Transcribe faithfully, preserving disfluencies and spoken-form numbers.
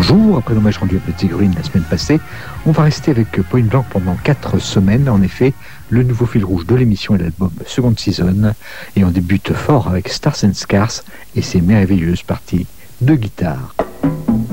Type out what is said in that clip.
jour. Après l'hommage rendu à Patsy Green la semaine passée, on va rester avec Point Blank pendant quatre semaines. En effet, le nouveau fil rouge de l'émission est l'album Second Season. Et on débute fort avec Stars and Scars et ses merveilleuses parties de guitare.